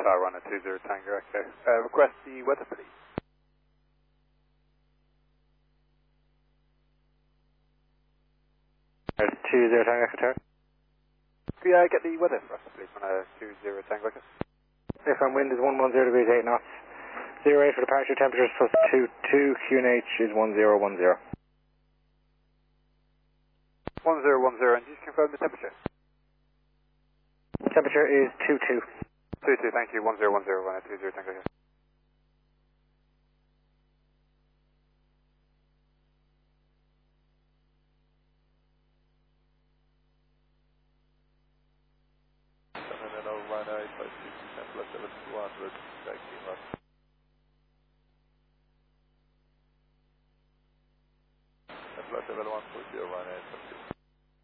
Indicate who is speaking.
Speaker 1: Tower Runner 20 Tango Echo. Request the weather, please.
Speaker 2: 20 Tango Echo Tower.
Speaker 1: Could you get the weather for us, please, on a 20 Tango Echo?
Speaker 2: If I'm wind is 110 degrees 8 knots. 08 for departure, temperatures plus 22, QNH is 1010.
Speaker 1: 1010, and just confirm the temperature.
Speaker 2: Temperature is 22.
Speaker 1: 22, thank you. 1010, Runner 20 Tango Echo.
Speaker 3: Runner 856, plus 7200, taking up. Plus level 140, Runner 856.